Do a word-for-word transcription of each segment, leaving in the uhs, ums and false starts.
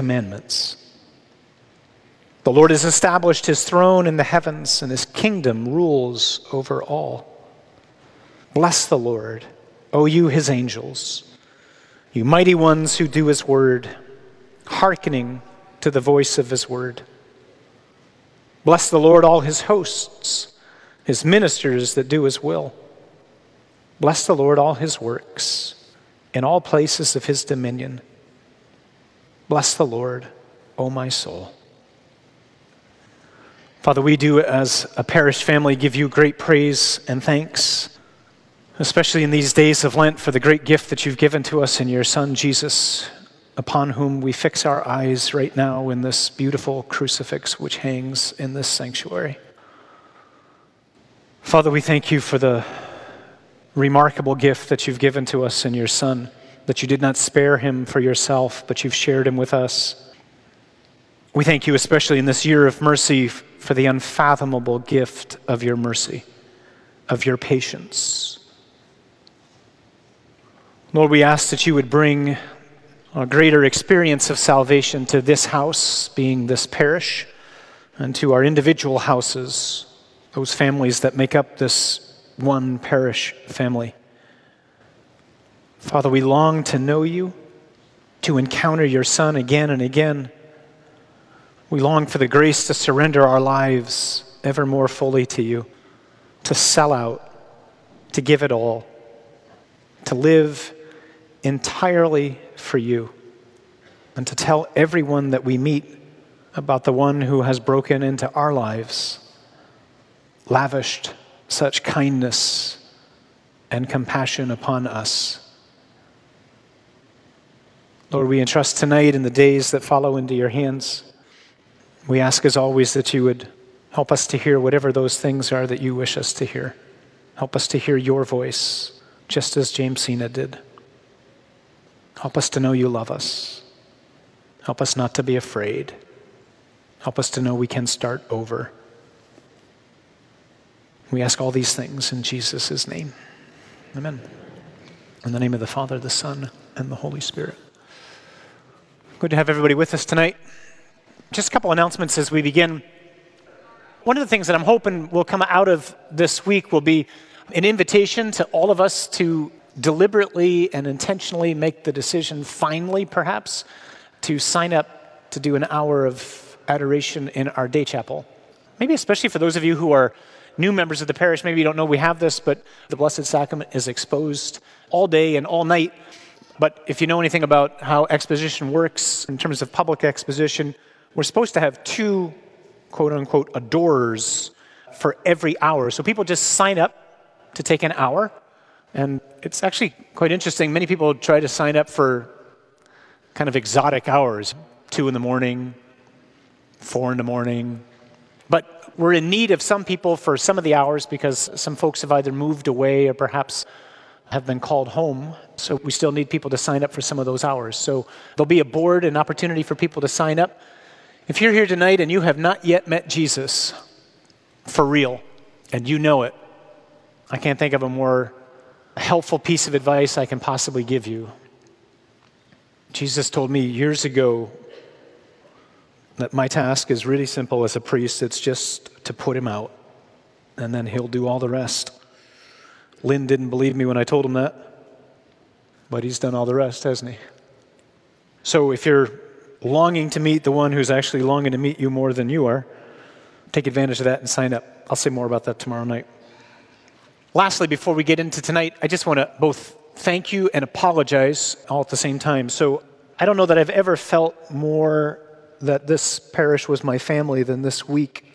commandments. The Lord has established his throne in the heavens, and his kingdom rules over all. Bless the Lord, O you his angels, you mighty ones who do his word, hearkening to the voice of his word. Bless the Lord, all his hosts, his ministers that do his will. Bless the Lord, all his works, in all places of his dominion. Bless the Lord, O my soul. Father, we do as a parish family give you great praise and thanks, especially in these days of Lent, for the great gift that you've given to us in your Son, Jesus, upon whom we fix our eyes right now in this beautiful crucifix which hangs in this sanctuary. Father, we thank you for the remarkable gift that you've given to us in your Son, that you did not spare him for yourself, but you've shared him with us. We thank you especially in this year of mercy for the unfathomable gift of your mercy, of your patience. Lord, we ask that you would bring a greater experience of salvation to this house, being this parish, and to our individual houses, those families that make up this one parish family. Father, we long to know you, to encounter your Son again and again. We long for the grace to surrender our lives ever more fully to you, to sell out, to give it all, to live entirely for you, and to tell everyone that we meet about the one who has broken into our lives, lavished such kindness and compassion upon us. Lord, we entrust tonight and the days that follow into your hands. We ask as always that you would help us to hear whatever those things are that you wish us to hear. Help us to hear your voice, just as Jamesina did. Help us to know you love us. Help us not to be afraid. Help us to know we can start over. We ask all these things in Jesus' name. Amen. In the name of the Father, the Son, and the Holy Spirit. Good to have everybody with us tonight. Just a couple announcements as we begin. One of the things that I'm hoping will come out of this week will be an invitation to all of us to deliberately and intentionally make the decision, finally perhaps, to sign up to do an hour of adoration in our day chapel. Maybe especially for those of you who are new members of the parish, maybe you don't know we have this, but the Blessed Sacrament is exposed all day and all night. But if you know anything about how exposition works in terms of public exposition, we're supposed to have two, quote-unquote, adorers for every hour. So people just sign up to take an hour. And it's actually quite interesting. Many people try to sign up for kind of exotic hours, two in the morning, four in the morning. But we're in need of some people for some of the hours because some folks have either moved away or perhaps have been called home. So we still need people to sign up for some of those hours. So there'll be a board, an opportunity for people to sign up. If you're here tonight and you have not yet met Jesus for real, and you know it, I can't think of a more helpful piece of advice I can possibly give you. Jesus told me years ago that my task is really simple as a priest. It's just to put him out, and then he'll do all the rest. Lynn didn't believe me when I told him that, but he's done all the rest, hasn't he? So if you're longing to meet the one who's actually longing to meet you more than you are, take advantage of that and sign up. I'll say more about that tomorrow night. Lastly, before we get into tonight, I just want to both thank you and apologize all at the same time. So I don't know that I've ever felt more that this parish was my family than this week.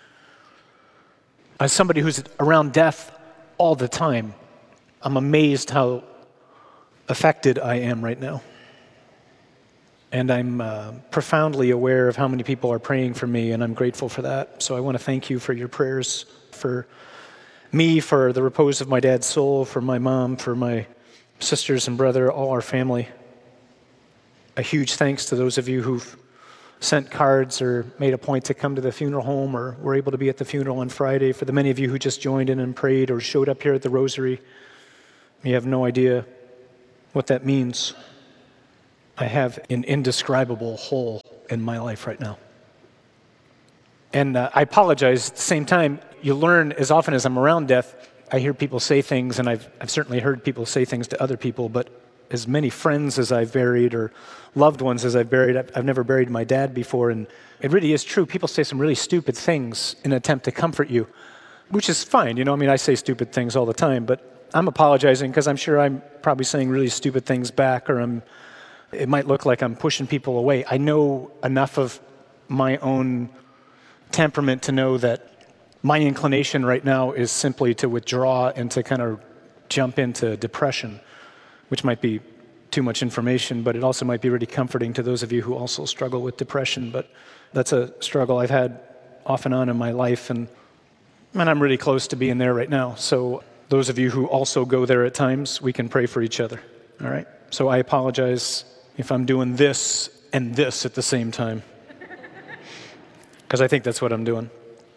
As somebody who's around death all the time, I'm amazed how affected I am right now. And I'm uh, profoundly aware of how many people are praying for me, and I'm grateful for that. So I want to thank you for your prayers for me, for the repose of my dad's soul, for my mom, for my sisters and brother, all our family. A huge thanks to those of you who've sent cards or made a point to come to the funeral home or were able to be at the funeral on Friday. For the many of you who just joined in and prayed or showed up here at the Rosary, you have no idea what that means. I have an indescribable hole in my life right now. And uh, I apologize. At the same time, you learn as often as I'm around death, I hear people say things, and I've, I've certainly heard people say things to other people, but as many friends as I've buried or loved ones as I've buried, I've, I've never buried my dad before, and it really is true. People say some really stupid things in an attempt to comfort you, which is fine. You know, I mean, I say stupid things all the time, but I'm apologizing because I'm sure I'm probably saying really stupid things back, or I'm, it might look like I'm pushing people away. I know enough of my own temperament to know that my inclination right now is simply to withdraw and to kind of jump into depression, which might be too much information, but it also might be really comforting to those of you who also struggle with depression. But that's a struggle I've had off and on in my life, and, and I'm really close to being there right now. So those of you who also go there at times, we can pray for each other, all right? So I apologize if I'm doing this and this at the same time, because I think that's what I'm doing.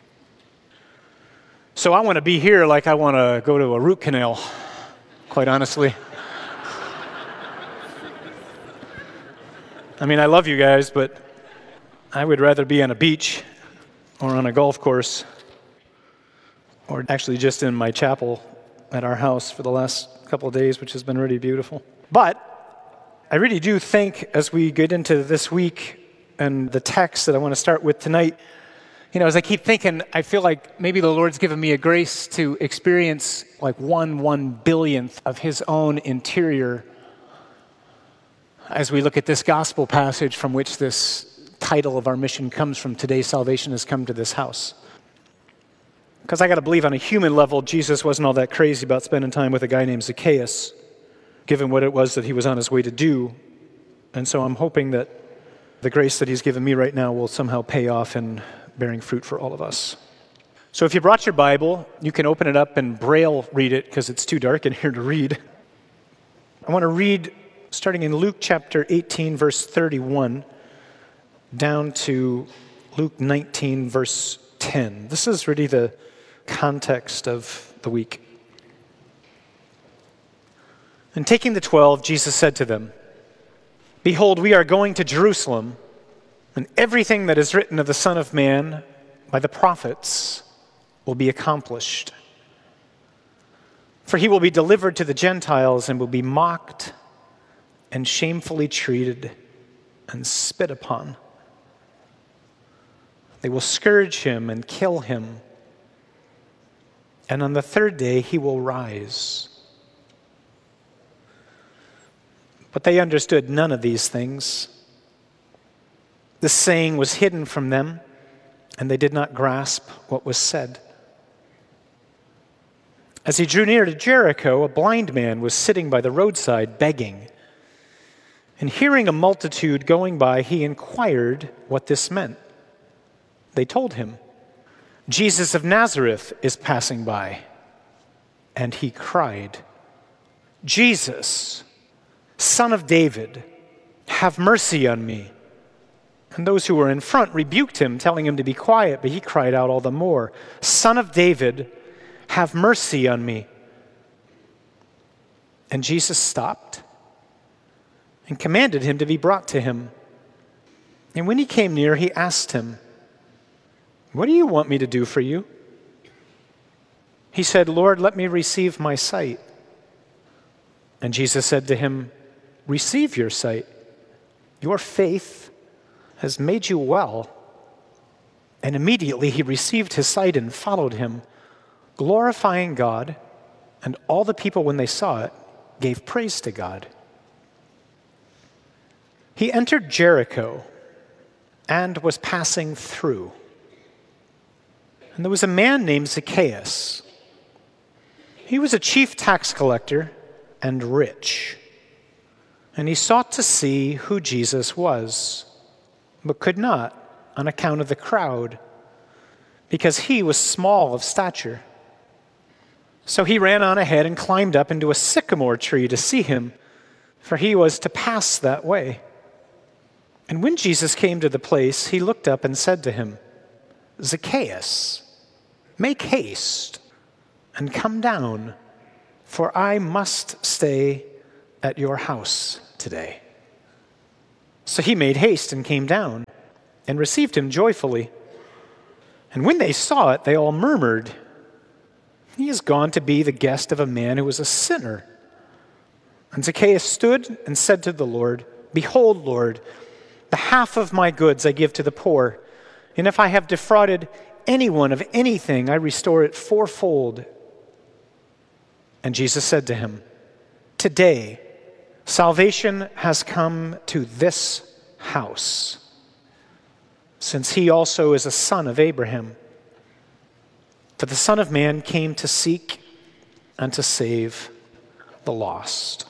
So I want to be here like I want to go to a root canal, quite honestly. I mean, I love you guys, but I would rather be on a beach or on a golf course, or actually just in my chapel at our house for the last couple of days, which has been really beautiful. But I really do think as we get into this week and the text that I want to start with tonight, you know, as I keep thinking, I feel like maybe the Lord's given me a grace to experience like one one billionth of his own interior as we look at this gospel passage from which this title of our mission comes from. Today, salvation has come to this house. Because I got to believe on a human level, Jesus wasn't all that crazy about spending time with a guy named Zacchaeus, given what it was that he was on his way to do. And so I'm hoping that the grace that he's given me right now will somehow pay off in bearing fruit for all of us. So if you brought your Bible, you can open it up and Braille read it because it's too dark in here to read. I want to read starting in Luke chapter eighteen, verse thirty-one, down to Luke nineteen, verse ten. This is really the context of the week. And taking the twelve, Jesus said to them, "Behold, we are going to Jerusalem, and everything that is written of the Son of Man by the prophets will be accomplished. For he will be delivered to the Gentiles and will be mocked and shamefully treated and spit upon. They will scourge him and kill him, and on the third day he will rise." But they understood none of these things. The saying was hidden from them, and they did not grasp what was said. As he drew near to Jericho, a blind man was sitting by the roadside begging. And hearing a multitude going by, he inquired what this meant. They told him, "Jesus of Nazareth is passing by." And he cried, "Jesus, Son of David, have mercy on me." And those who were in front rebuked him, telling him to be quiet, but he cried out all the more, "Son of David, have mercy on me." And Jesus stopped and commanded him to be brought to him. And when he came near, he asked him, "What do you want me to do for you?" He said, "Lord, let me receive my sight." And Jesus said to him, "Receive your sight. Your faith has made you well." And immediately he received his sight and followed him, glorifying God, and all the people, when they saw it, gave praise to God. He entered Jericho and was passing through. And there was a man named Zacchaeus. He was a chief tax collector and rich. And he sought to see who Jesus was, but could not on account of the crowd, because he was small of stature. So he ran on ahead and climbed up into a sycamore tree to see him, for he was to pass that way. And when Jesus came to the place, he looked up and said to him, "Zacchaeus, make haste and come down, for I must stay at your house today." So he made haste and came down and received him joyfully. And when they saw it, they all murmured, "He is gone to be the guest of a man who was a sinner." And Zacchaeus stood and said to the Lord, "Behold, Lord, the half of my goods I give to the poor, and if I have defrauded anyone of anything, I restore it fourfold." And Jesus said to him, "Today, salvation has come to this house, since he also is a son of Abraham. For the Son of Man came to seek and to save the lost."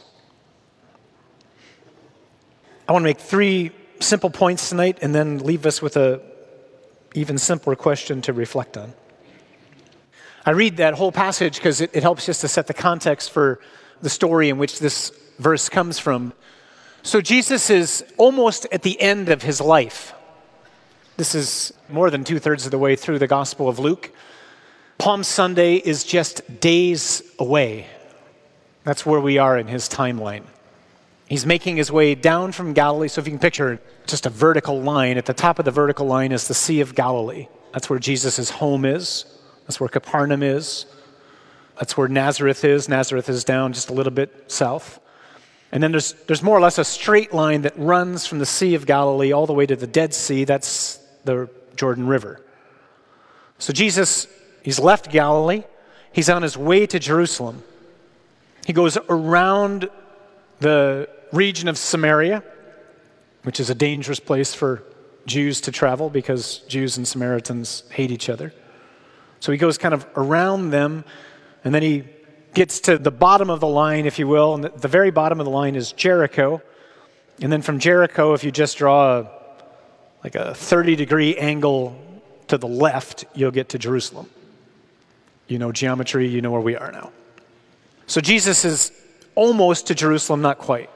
I want to make three simple points tonight and then leave us with a even simpler question to reflect on. I read that whole passage because it, it helps just to set the context for the story in which this verse comes from. So Jesus is almost at the end of his life. This is more than two-thirds of the way through the Gospel of Luke. Palm Sunday is just days away. That's where we are in his timeline. He's making his way down from Galilee. So if you can picture just a vertical line, at the top of the vertical line is the Sea of Galilee. That's where Jesus' home is. That's where Capernaum is. That's where Nazareth is. Nazareth is down just a little bit south. And then there's, there's more or less a straight line that runs from the Sea of Galilee all the way to the Dead Sea. That's the Jordan River. So Jesus, he's left Galilee. He's on his way to Jerusalem. He goes around the region of Samaria, which is a dangerous place for Jews to travel because Jews and Samaritans hate each other. So he goes kind of around them, and then he gets to the bottom of the line, if you will, and the very bottom of the line is Jericho. And then from Jericho, if you just draw a, like a thirty degree angle to the left, you'll get to Jerusalem. You know geometry, you know where we are now. So Jesus is almost to Jerusalem, not quite.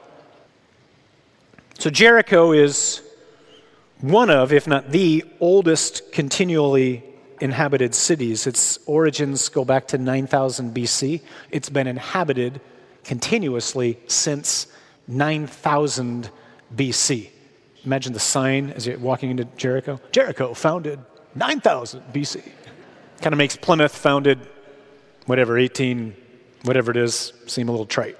So Jericho is one of, if not the oldest continually inhabited cities. Its origins go back to nine thousand B C. It's been inhabited continuously since nine thousand B C. Imagine the sign as you're walking into Jericho. Jericho founded nine thousand B C. Kind of makes Plymouth founded, whatever, eighteen, whatever it is, seem a little trite.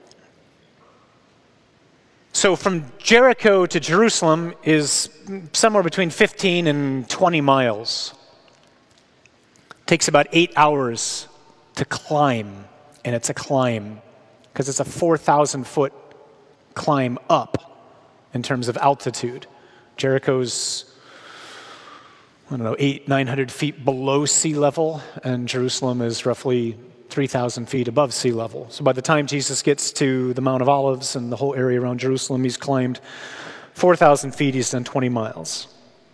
So from Jericho to Jerusalem is somewhere between fifteen and twenty miles. Takes about eight hours to climb, and it's a climb because it's a four thousand foot climb up in terms of altitude. Jericho's, I don't know, eight, nine hundred feet below sea level, and Jerusalem is roughly three thousand feet above sea level. So by the time Jesus gets to the Mount of Olives and the whole area around Jerusalem, he's climbed four thousand feet, he's done twenty miles.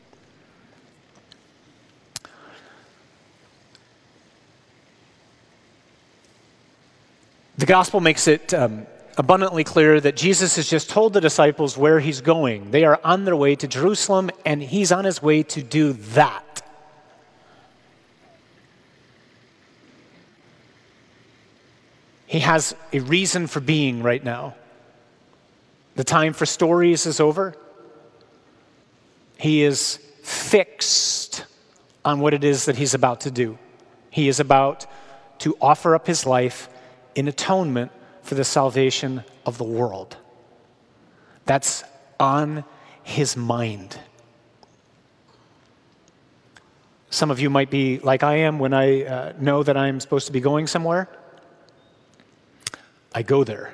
The gospel makes it um, abundantly clear that Jesus has just told the disciples where he's going. They are on their way to Jerusalem, and he's on his way to do that. He has a reason for being right now. The time for stories is over. He is fixed on what it is that he's about to do. He is about to offer up his life in atonement for the salvation of the world. That's on his mind. Some of you might be like I am when I uh, know that I'm supposed to be going somewhere. I go there.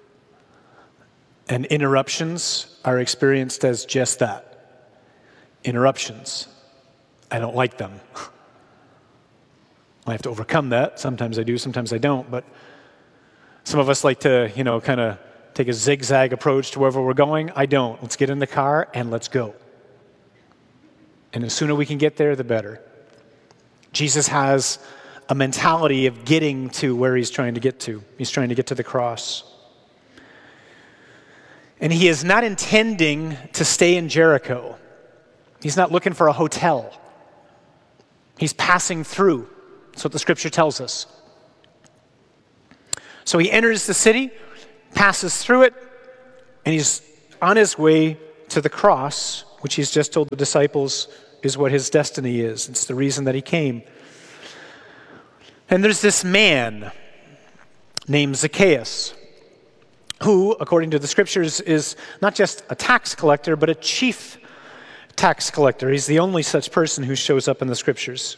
And interruptions are experienced as just that. Interruptions. I don't like them. I have to overcome that. Sometimes I do, sometimes I don't. But some of us like to, you know, kind of take a zigzag approach to wherever we're going. I don't. Let's get in the car and let's go. And the sooner we can get there, the better. Jesus has a mentality of getting to where he's trying to get to. He's trying to get to the cross. And he is not intending to stay in Jericho. He's not looking for a hotel. He's passing through. That's what the scripture tells us. So he enters the city, passes through it, and he's on his way to the cross which he's just told the disciples is what his destiny is. It's the reason that he came. And there's this man named Zacchaeus, who, according to the scriptures, is not just a tax collector, but a chief tax collector. He's the only such person who shows up in the scriptures.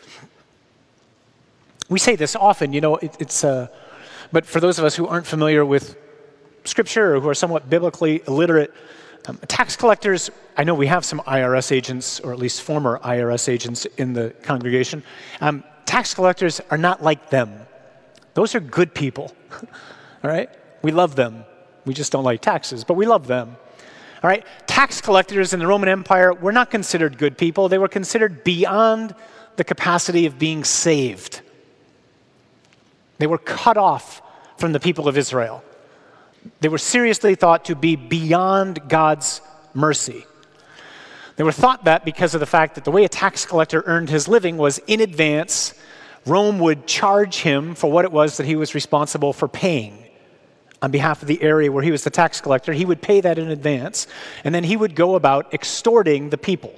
We say this often, you know, it, it's, uh, but for those of us who aren't familiar with scripture or who are somewhat biblically illiterate, um, tax collectors, I know we have some I R S agents, or at least former I R S agents in the congregation. Um, tax collectors are not like them. Those are good people, all right? We love them. We just don't like taxes, but we love them. All right? Tax collectors in the Roman Empire were not considered good people. They were considered beyond the capacity of being saved. They were cut off from the people of Israel. They were seriously thought to be beyond God's mercy. They were thought that because of the fact that the way a tax collector earned his living was in advance. Rome would charge him for what it was that he was responsible for paying. On behalf of the area where he was the tax collector, he would pay that in advance, and then he would go about extorting the people.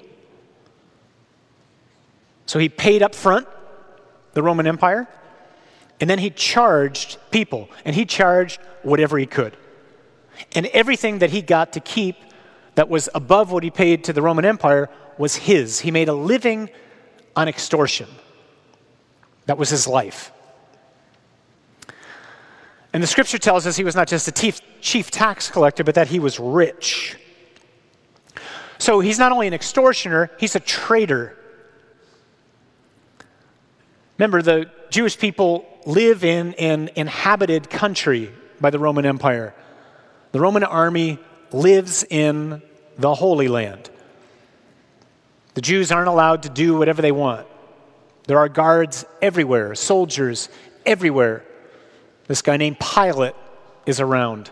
So he paid up front, the Roman Empire, and then he charged people, and he charged whatever he could. And everything that he got to keep that was above what he paid to the Roman Empire was his. He made a living on extortion. That was his life. And the scripture tells us he was not just a chief, chief tax collector, but that he was rich. So he's not only an extortioner, he's a traitor. Remember, the Jewish people live in an inhabited country by the Roman Empire. The Roman army lives in the Holy Land. The Jews aren't allowed to do whatever they want. There are guards everywhere, soldiers everywhere. This guy named Pilate is around.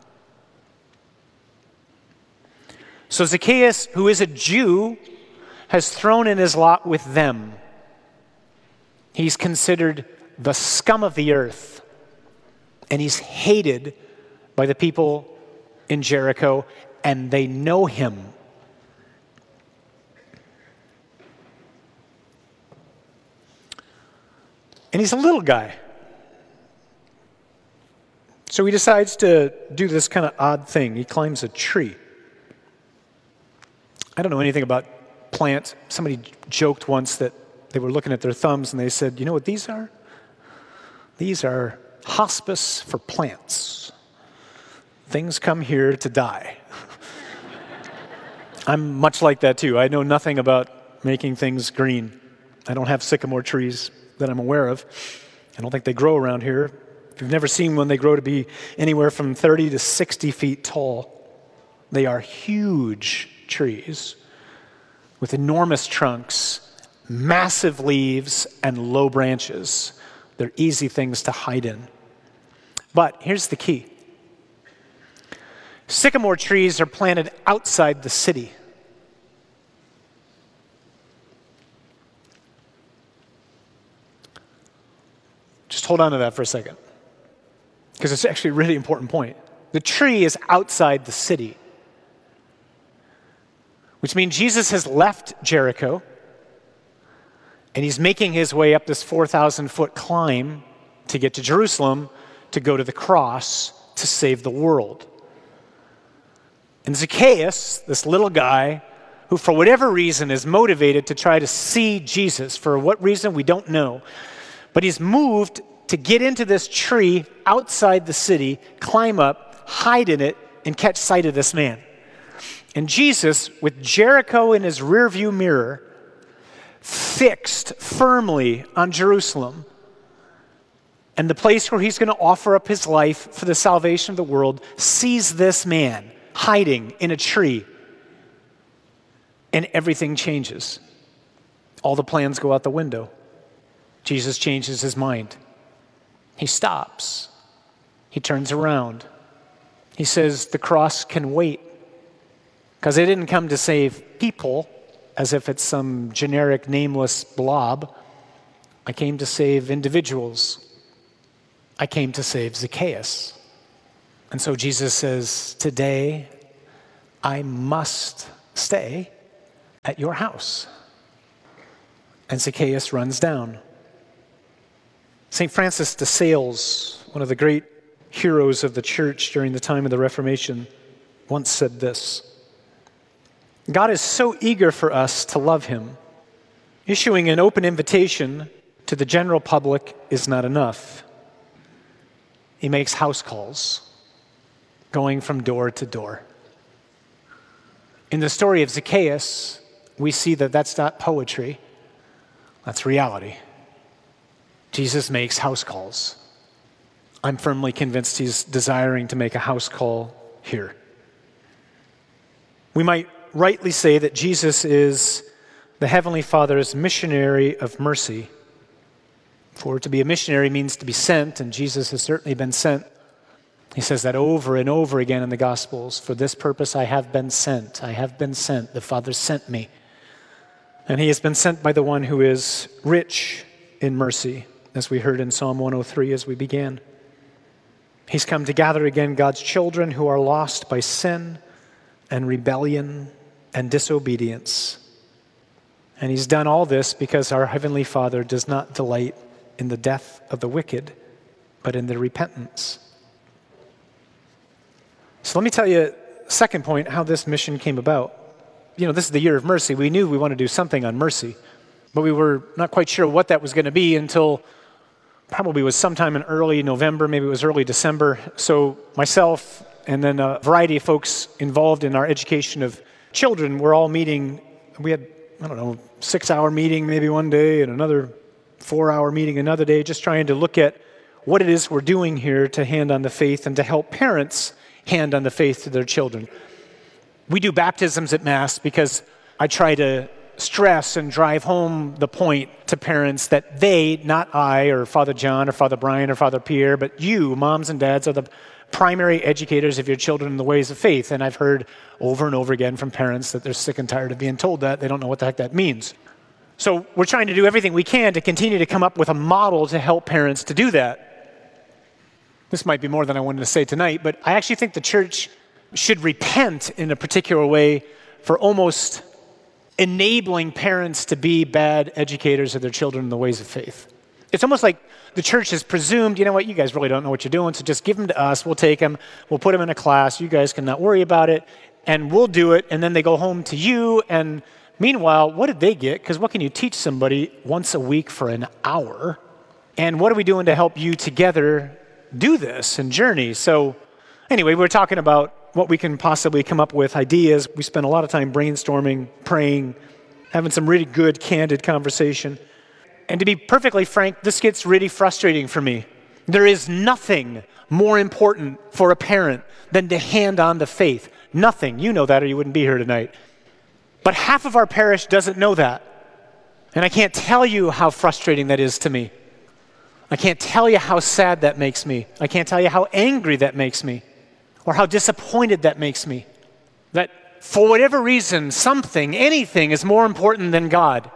So Zacchaeus, who is a Jew, has thrown in his lot with them. He's considered the scum of the earth, and he's hated by the people in Jericho, and they know him. And he's a little guy. So he decides to do this kind of odd thing. He climbs a tree. I don't know anything about plants. Somebody joked once that they were looking at their thumbs and they said, you know what these are? These are hospice for plants. Things come here to die. I'm much like that too. I know nothing about making things green. I don't have sycamore trees that I'm aware of. I don't think they grow around here. If you've never seen one, they grow to be anywhere from thirty to sixty feet tall. They are huge trees with enormous trunks, massive leaves, and low branches. They're easy things to hide in. But here's the key. Sycamore trees are planted outside the city. Just hold on to that for a second, because it's actually a really important point. The tree is outside the city, which means Jesus has left Jericho, and he's making his way up this four thousand foot climb to get to Jerusalem, to go to the cross, to save the world. And Zacchaeus, this little guy, who for whatever reason is motivated to try to see Jesus, for what reason we don't know, but he's moved to get into this tree outside the city, climb up, hide in it, and catch sight of this man. And Jesus, with Jericho in his rearview mirror, fixed firmly on Jerusalem and the place where he's going to offer up his life for the salvation of the world, sees this man hiding in a tree, and everything changes. All the plans go out the window. Jesus changes his mind. He stops. He turns around. He says, the cross can wait, because I didn't come to save people as if it's some generic nameless blob. I came to save individuals. I came to save Zacchaeus. And so Jesus says, today I must stay at your house. And Zacchaeus runs down. Saint Francis de Sales, one of the great heroes of the church during the time of the Reformation, once said this: God is so eager for us to love him. Issuing an open invitation to the general public is not enough. He makes house calls, going from door to door. In the story of Zacchaeus, we see that that's not poetry, that's reality. Jesus makes house calls. I'm firmly convinced he's desiring to make a house call here. We might rightly say that Jesus is the Heavenly Father's missionary of mercy. For to be a missionary means to be sent, and Jesus has certainly been sent. He says that over and over again in the Gospels. For this purpose I have been sent. I have been sent. The Father sent me. And he has been sent by the one who is rich in mercy, as we heard in Psalm one oh three as we began. He's come to gather again God's children who are lost by sin and rebellion and disobedience. And he's done all this because our Heavenly Father does not delight in the death of the wicked, but in their repentance. So let me tell you, second point, how this mission came about. You know, this is the year of mercy. We knew we wanted to do something on mercy, but we were not quite sure what that was going to be until probably was sometime in early November, maybe it was early December. So myself and then a variety of folks involved in our education of children were all meeting. We had, I don't know, six-hour meeting maybe one day and another four-hour meeting another day, just trying to look at what it is we're doing here to hand on the faith and to help parents hand on the faith to their children. We do baptisms at Mass because I try to stress and drive home the point to parents that they, not I or Father John or Father Brian or Father Pierre, but you, moms and dads, are the primary educators of your children in the ways of faith. And I've heard over and over again from parents that they're sick and tired of being told that. They don't know what the heck that means. So we're trying to do everything we can to continue to come up with a model to help parents to do that. This might be more than I wanted to say tonight, but I actually think the church should repent in a particular way for almost enabling parents to be bad educators of their children in the ways of faith. It's almost like the church has presumed, you know what, you guys really don't know what you're doing, so just give them to us, we'll take them, we'll put them in a class, you guys can not worry about it, and we'll do it, and then they go home to you, and meanwhile, what did they get? Because what can you teach somebody once a week for an hour? And what are we doing to help you together do this and journey? So anyway, we're talking about what we can possibly come up with, ideas. We spent a lot of time brainstorming, praying, having some really good, candid conversation. And to be perfectly frank, this gets really frustrating for me. There is nothing more important for a parent than to hand on the faith. Nothing. You know that or you wouldn't be here tonight. But half of our parish doesn't know that. And I can't tell you how frustrating that is to me. I can't tell you how sad that makes me. I can't tell you how angry that makes me. Or how disappointed that makes me. That for whatever reason, something, anything is more important than God.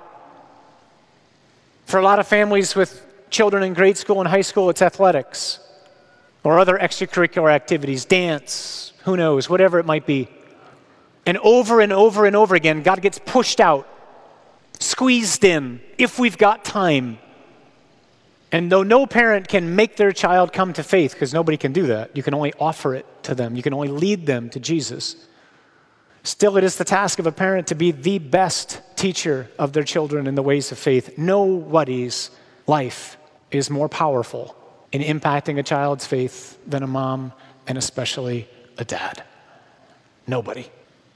For a lot of families with children in grade school and high school, it's athletics. Or other extracurricular activities, dance, who knows, whatever it might be. And over and over and over again, God gets pushed out, squeezed in, if we've got time. And though no parent can make their child come to faith, because nobody can do that, you can only offer it to them. You can only lead them to Jesus. Still, it is the task of a parent to be the best teacher of their children in the ways of faith. Nobody's life is more powerful in impacting a child's faith than a mom, and especially a dad. Nobody.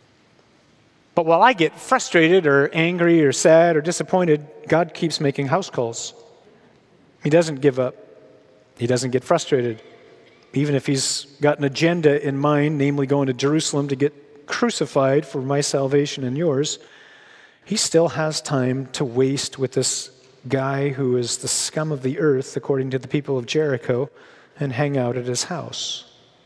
But while I get frustrated or angry or sad or disappointed, God keeps making house calls. He doesn't give up. He doesn't get frustrated. Even if he's got an agenda in mind, namely going to Jerusalem to get crucified for my salvation and yours, he still has time to waste with this guy who is the scum of the earth, according to the people of Jericho, and hang out at his house.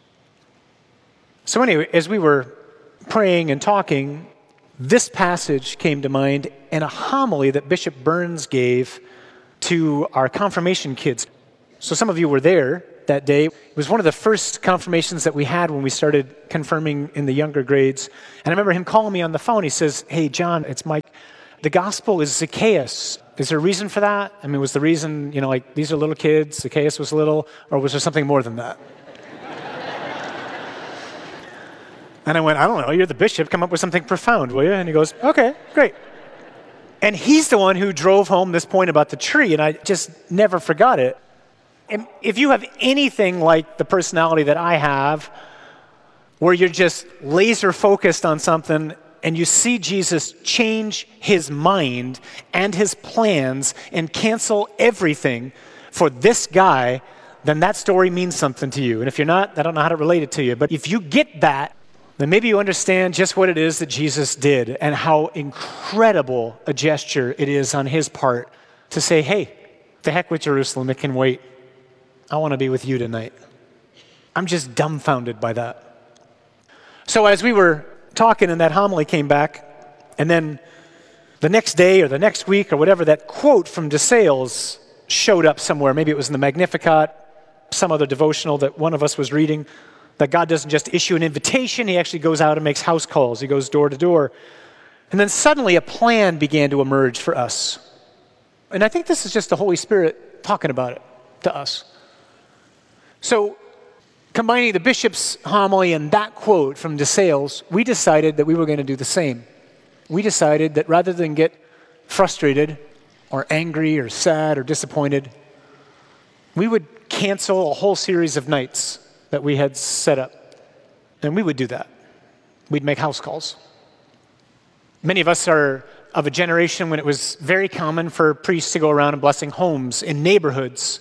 So anyway, as we were praying and talking, this passage came to mind and a homily that Bishop Burns gave to our confirmation kids. So some of you were there. that day. It was one of the first confirmations that we had when we started confirming in the younger grades. And I remember him calling me on the phone. He says, "Hey, John, it's Mike. The gospel is Zacchaeus. Is there a reason for that? I mean, was the reason, you know, like these are little kids, Zacchaeus was little, or was there something more than that?" And I went, "I don't know, you're the bishop, come up with something profound, will you?" And he goes, "Okay, great." And he's the one who drove home this point about the tree, and I just never forgot it. And if you have anything like the personality that I have, where you're just laser focused on something and you see Jesus change his mind and his plans and cancel everything for this guy, then that story means something to you. And if you're not, I don't know how to relate it to you. But if you get that, then maybe you understand just what it is that Jesus did and how incredible a gesture it is on his part to say, "Hey, the heck with Jerusalem, it can wait. I want to be with you tonight." I'm just dumbfounded by that. So as we were talking and that homily came back, and then the next day or the next week or whatever, that quote from DeSales showed up somewhere. Maybe it was in the Magnificat, some other devotional that one of us was reading, that God doesn't just issue an invitation, he actually goes out and makes house calls. He goes door to door. And then suddenly a plan began to emerge for us. And I think this is just the Holy Spirit talking about it to us. So combining the bishop's homily and that quote from DeSales, we decided that we were going to do the same. We decided that rather than get frustrated or angry or sad or disappointed, we would cancel a whole series of nights that we had set up. And we would do that. We'd make house calls. Many of us are of a generation when it was very common for priests to go around and blessing homes in neighborhoods.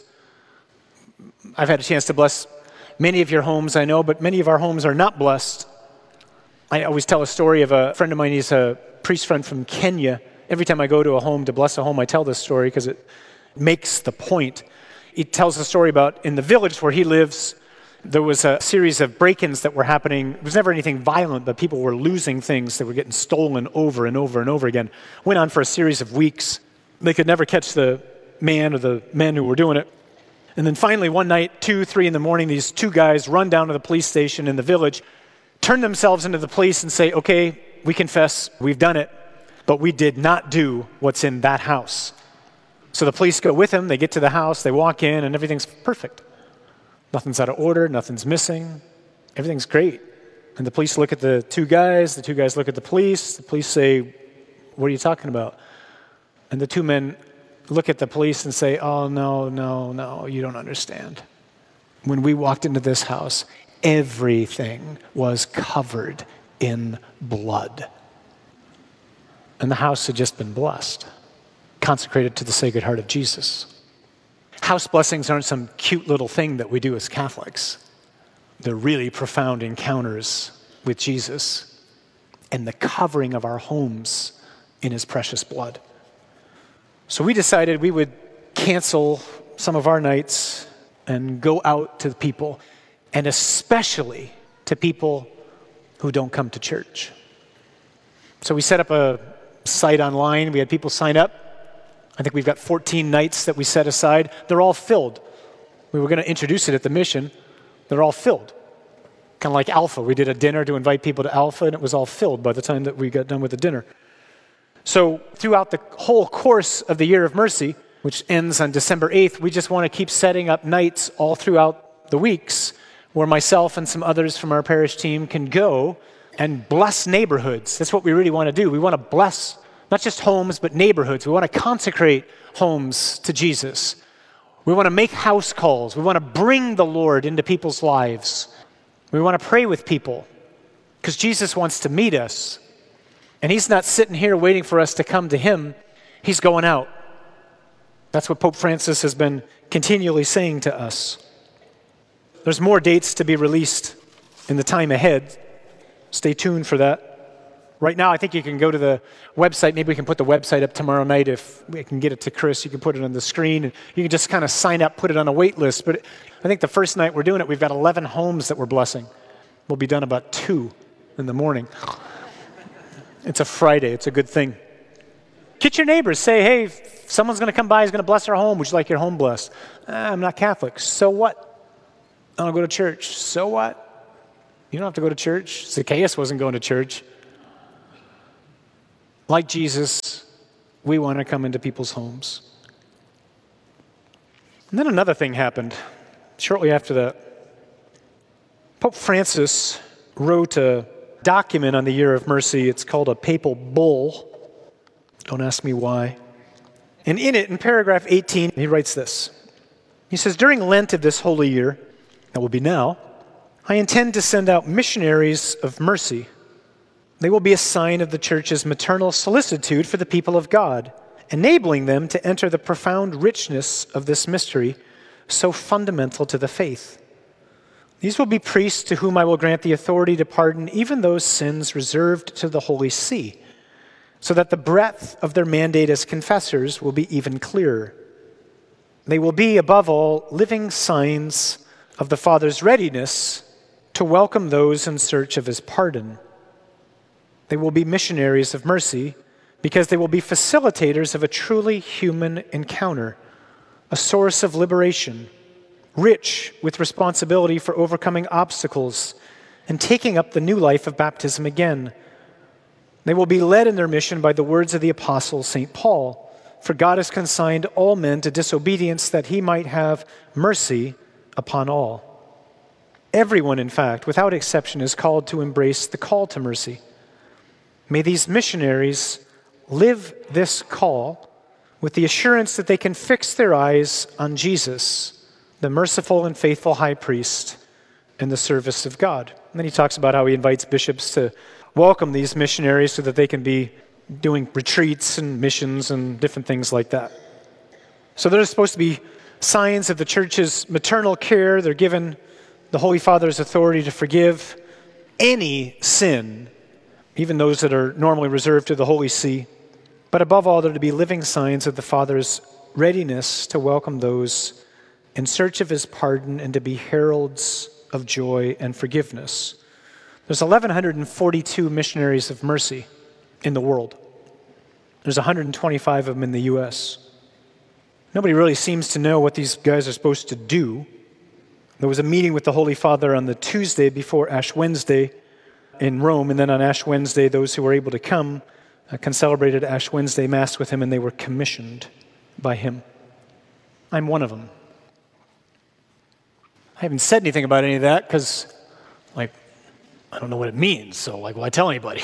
I've had a chance to bless many of your homes, I know, but many of our homes are not blessed. I always tell a story of a friend of mine. He's a priest friend from Kenya. Every time I go to a home to bless a home, I tell this story because it makes the point. He tells a story about in the village where he lives, there was a series of break-ins that were happening. It was never anything violent, but people were losing things that were getting stolen over and over and over again. Went on for a series of weeks. They could never catch the man or the men who were doing it. And then finally one night, two, three in the morning, these two guys run down to the police station in the village, turn themselves into the police and say, "Okay, we confess, we've done it, but we did not do what's in that house." So the police go with them, they get to the house, they walk in, and everything's perfect. Nothing's out of order, nothing's missing, everything's great. And the police look at the two guys, the two guys look at the police, the police say, "What are you talking about?" And the two men look at the police and say, "Oh, no, no, no, you don't understand. When we walked into this house, everything was covered in blood." And the house had just been blessed, consecrated to the Sacred Heart of Jesus. House blessings aren't some cute little thing that we do as Catholics. They're really profound encounters with Jesus and the covering of our homes in his precious blood. So we decided we would cancel some of our nights and go out to the people, and especially to people who don't come to church. So we set up a site online. We had people sign up. I think we've got fourteen nights that we set aside. They're all filled. We were going to introduce it at the mission. They're all filled. Kind of like Alpha. We did a dinner to invite people to Alpha, and it was all filled by the time that we got done with the dinner. So throughout the whole course of the Year of Mercy, which ends on December eighth, we just want to keep setting up nights all throughout the weeks where myself and some others from our parish team can go and bless neighborhoods. That's what we really want to do. We want to bless not just homes, but neighborhoods. We want to consecrate homes to Jesus. We want to make house calls. We want to bring the Lord into people's lives. We want to pray with people because Jesus wants to meet us. And he's not sitting here waiting for us to come to him. He's going out. That's what Pope Francis has been continually saying to us. There's more dates to be released in the time ahead. Stay tuned for that. Right now, I think you can go to the website. Maybe we can put the website up tomorrow night. If we can get it to Chris, you can put it on the screen. And you can just kind of sign up, put it on a wait list. But I think the first night we're doing it, we've got eleven homes that we're blessing. We'll be done about two in the morning. It's a Friday. It's a good thing. Get your neighbors. Say, "Hey, if someone's going to come by, who's going to bless our home. Would you like your home blessed?" Uh, I'm not Catholic. So what? I don't go to church. So what? You don't have to go to church. Zacchaeus wasn't going to church. Like Jesus, we want to come into people's homes. And then another thing happened shortly after that. Pope Francis wrote a document on the Year of Mercy. It's called a papal bull. Don't ask me why. And in it, in paragraph eighteen, he writes this. He says, during Lent of this holy year, that will be now, I intend to send out missionaries of mercy. They will be a sign of the Church's maternal solicitude for the people of God, enabling them to enter the profound richness of this mystery so fundamental to the faith. These will be priests to whom I will grant the authority to pardon even those sins reserved to the Holy See, so that the breadth of their mandate as confessors will be even clearer. They will be, above all, living signs of the Father's readiness to welcome those in search of his pardon. They will be missionaries of mercy because they will be facilitators of a truly human encounter, a source of liberation, rich with responsibility for overcoming obstacles and taking up the new life of baptism again. They will be led in their mission by the words of the apostle Saint Paul, for God has consigned all men to disobedience that he might have mercy upon all. Everyone, in fact, without exception, is called to embrace the call to mercy. May these missionaries live this call with the assurance that they can fix their eyes on Jesus, the merciful and faithful high priest, in the service of God. And then he talks about how he invites bishops to welcome these missionaries so that they can be doing retreats and missions and different things like that. So they're supposed to be signs of the Church's maternal care. They're given the Holy Father's authority to forgive any sin, even those that are normally reserved to the Holy See. But above all, they're to be living signs of the Father's readiness to welcome those in search of his pardon and to be heralds of joy and forgiveness. There's eleven forty-two missionaries of mercy in the world. There's one hundred twenty-five of them in the U S. Nobody really seems to know what these guys are supposed to do. There was a meeting with the Holy Father on the Tuesday before Ash Wednesday in Rome, and then on Ash Wednesday, those who were able to come uh, can celebrated Ash Wednesday Mass with him, and they were commissioned by him. I'm one of them. I haven't said anything about any of that because, like, I don't know what it means, so, like, will I tell anybody?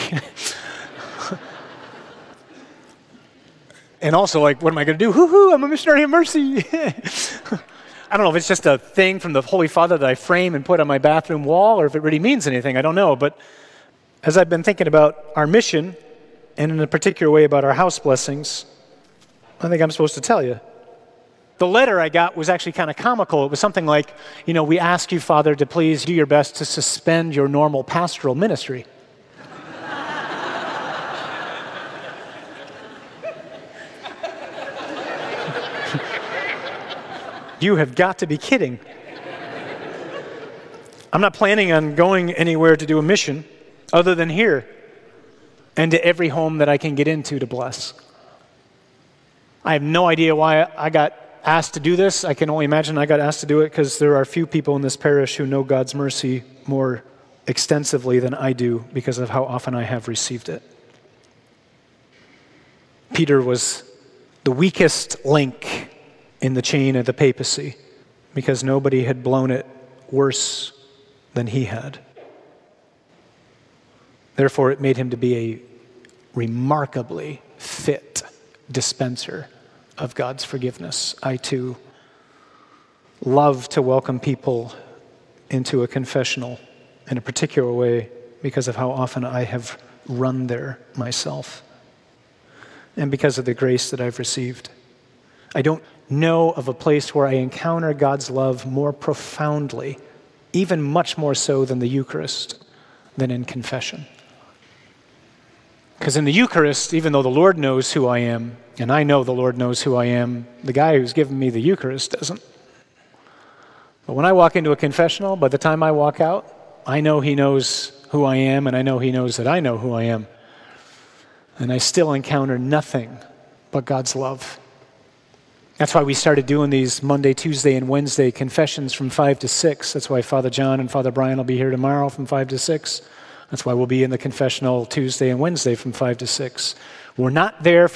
And also, like, what am I going to do? Hoo-hoo, I'm a missionary of mercy. I don't know if it's just a thing from the Holy Father that I frame and put on my bathroom wall, or if it really means anything. I don't know. But as I've been thinking about our mission, and in a particular way about our house blessings, I think I'm supposed to tell you. The letter I got was actually kind of comical. It was something like, you know, we ask you, Father, to please do your best to suspend your normal pastoral ministry. You have got to be kidding. I'm not planning on going anywhere to do a mission other than here and to every home that I can get into to bless. I have no idea why I got asked to do this. I can only imagine I got asked to do it because there are few people in this parish who know God's mercy more extensively than I do because of how often I have received it. Peter was the weakest link in the chain of the papacy because nobody had blown it worse than he had. Therefore, it made him to be a remarkably fit dispenser of God's forgiveness. I, too, love to welcome people into a confessional in a particular way because of how often I have run there myself and because of the grace that I've received. I don't know of a place where I encounter God's love more profoundly, even much more so than the Eucharist, than in confession. Because in the Eucharist, even though the Lord knows who I am, and I know the Lord knows who I am, the guy who's given me the Eucharist doesn't. But when I walk into a confessional, by the time I walk out, I know he knows who I am, and I know he knows that I know who I am. And I still encounter nothing but God's love. That's why we started doing these Monday, Tuesday, and Wednesday confessions from five to six. That's why Father John and Father Brian will be here tomorrow from five to six. That's why we'll be in the confessional Tuesday and Wednesday from five to six. We're not there